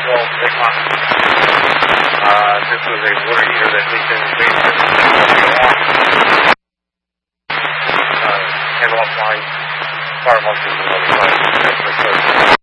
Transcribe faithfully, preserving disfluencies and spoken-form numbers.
Well, big one. Uh, this was a water heater that leaked in the basement. Uh, and offline fire marshals and other fire.